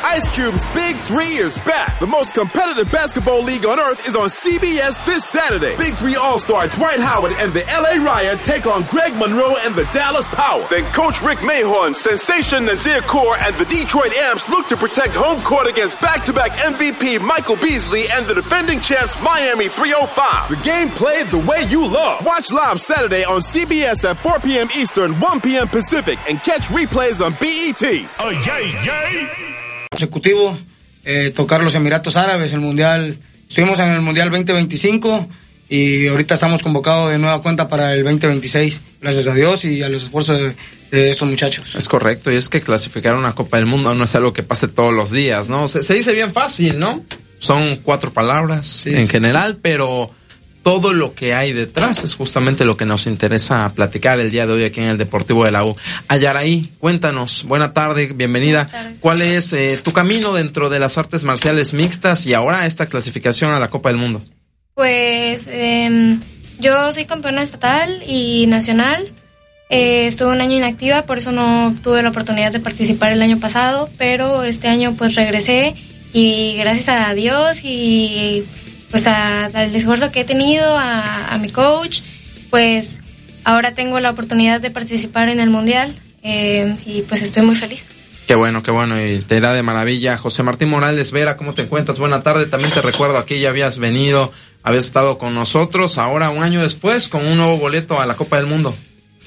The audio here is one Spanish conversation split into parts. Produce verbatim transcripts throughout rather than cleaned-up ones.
Ice Cube's Big Three is back. The most competitive basketball league on earth is on C B S this Saturday. Big Three All-Star Dwight Howard and the L A Riot take on Greg Monroe and the Dallas Power. Then Coach Rick Mahorn, Sensation Nazir Kaur, and the Detroit Amps look to protect home court against back-to-back M V P Michael Beasley and the defending champs Miami three oh five. The game played the way you love. Watch live Saturday on C B S at four p.m. Eastern, one p.m. Pacific, and catch replays on B E T. Oh, yay, yay. Consecutivo, eh, tocar los Emiratos Árabes, el Mundial. Estuvimos en el Mundial veinte veinticinco y ahorita estamos convocados de nueva cuenta para el veinte veintiséis. Gracias a Dios y a los esfuerzos de, de estos muchachos. Es correcto, y es que clasificar una Copa del Mundo no es algo que pase todos los días, ¿no? Se, se dice bien fácil, ¿no? Son cuatro palabras sí, en sí. general, pero todo lo que hay detrás es justamente lo que nos interesa platicar el día de hoy aquí en el Deportivo de la U. Ayaraí, cuéntanos, buena tarde, bienvenida. ¿Cuál es eh, tu camino dentro de las artes marciales mixtas y ahora esta clasificación a la Copa del Mundo? Pues eh, yo soy campeona estatal y nacional. Eh, estuve un año inactiva, por eso no tuve la oportunidad de participar el año pasado, pero este año pues regresé y gracias a Dios y pues al esfuerzo que he tenido, a, a mi coach, pues ahora tengo la oportunidad de participar en el Mundial eh, y pues estoy muy feliz. Qué bueno, qué bueno, y te irá de maravilla. José Martín Morales Vera, ¿cómo te encuentras? Buena tarde, también te recuerdo, aquí ya habías venido, habías estado con nosotros, ahora un año después, con un nuevo boleto a la Copa del Mundo.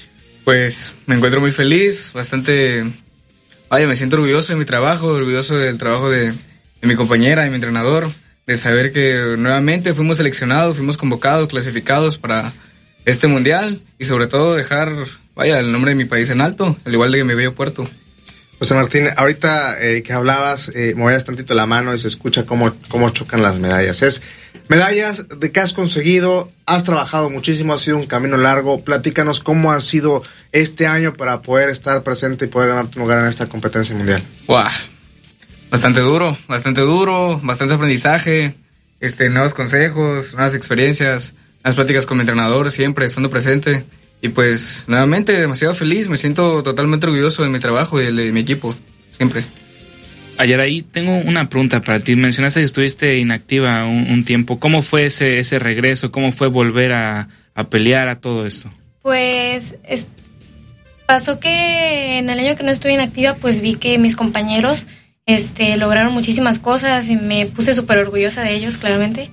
Pues me encuentro muy feliz, bastante, vaya, me siento orgulloso de mi trabajo, orgulloso del trabajo de, de mi compañera, de mi entrenador, de saber que nuevamente fuimos seleccionados, fuimos convocados, clasificados para este mundial y sobre todo dejar, vaya, el nombre de mi país en alto, al igual de mi bello puerto. José Martín, ahorita eh, que hablabas, eh, movías tantito la mano y se escucha cómo, cómo chocan las medallas. Es medallas de que has conseguido, has trabajado muchísimo, ha sido un camino largo. Platícanos cómo ha sido este año para poder estar presente y poder ganar tu lugar en esta competencia mundial. ¡Guau! Bastante duro, bastante duro, bastante aprendizaje, este, nuevos consejos, nuevas experiencias, las pláticas con mi entrenador, siempre estando presente. Y pues, nuevamente, demasiado feliz, me siento totalmente orgulloso de mi trabajo y de, de mi equipo, siempre. Ayaraí, tengo una pregunta para ti. Mencionaste que estuviste inactiva un, un tiempo. ¿Cómo fue ese, ese regreso? ¿Cómo fue volver a, a pelear a todo esto? Pues, es, pasó que en el año que no estuve inactiva, pues vi que mis compañeros Este, lograron muchísimas cosas y me puse súper orgullosa de ellos, claramente.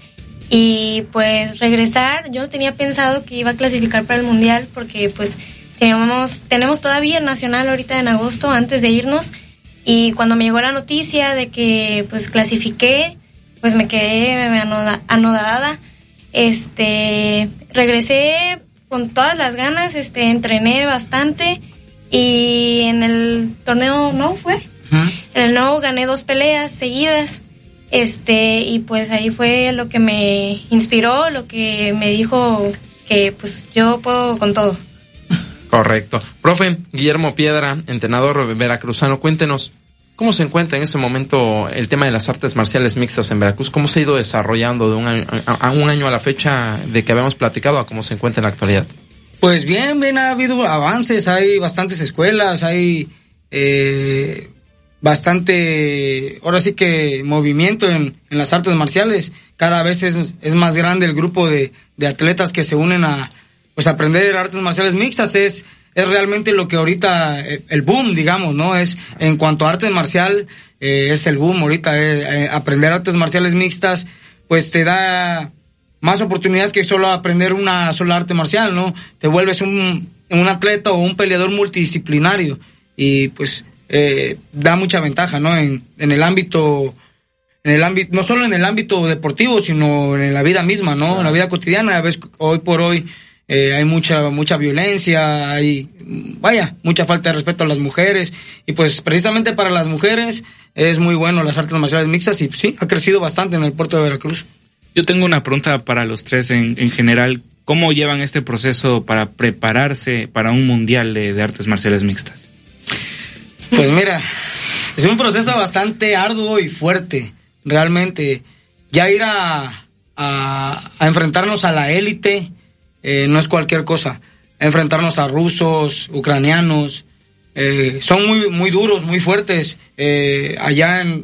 Y pues regresar, yo tenía pensado que iba a clasificar para el Mundial porque pues tenemos, tenemos todavía el Nacional ahorita en agosto antes de irnos. Y cuando me llegó la noticia de que pues clasifiqué, pues me quedé anoda, anodada. Este, regresé con todas las ganas, este, entrené bastante y en el torneo no fue. En el no gané dos peleas seguidas, este, y pues ahí fue lo que me inspiró, lo que me dijo que pues yo puedo con todo. Correcto. Profe Guillermo Piedra, entrenador veracruzano, cuéntenos, ¿cómo se encuentra en ese momento el tema de las artes marciales mixtas en Veracruz? ¿Cómo se ha ido desarrollando de un año a, a un año a la fecha de que habíamos platicado a cómo se encuentra en la actualidad? Pues bien, bien, ha habido avances, hay bastantes escuelas, hay eh, bastante, ahora sí que movimiento en, en las artes marciales. Cada vez es, es más grande el grupo de, de atletas que se unen a pues aprender artes marciales mixtas. Es, es realmente lo que ahorita, el boom, digamos, ¿no? Es, en cuanto a arte marcial, eh, es el boom ahorita, eh, eh, aprender artes marciales mixtas, pues te da más oportunidades que solo aprender una sola arte marcial, ¿no? Te vuelves un, un atleta o un peleador multidisciplinario y pues eh, da mucha ventaja, ¿no? En, en el ámbito, en el ámbito, no solo en el ámbito deportivo, sino en la vida misma, ¿no? En la vida cotidiana, ves, hoy por hoy eh, hay mucha, mucha violencia, hay, vaya, mucha falta de respeto a las mujeres y pues precisamente para las mujeres es muy bueno las artes marciales mixtas y sí, ha crecido bastante en el puerto de Veracruz. Yo tengo una pregunta para los tres en, en general. ¿Cómo llevan este proceso para prepararse para un mundial de, de artes marciales mixtas? Pues mira, es un proceso bastante arduo y fuerte, realmente. Ya ir a, a, a enfrentarnos a la élite eh, no es cualquier cosa. Enfrentarnos a rusos, ucranianos, eh, son muy, muy duros, muy fuertes. Eh, allá en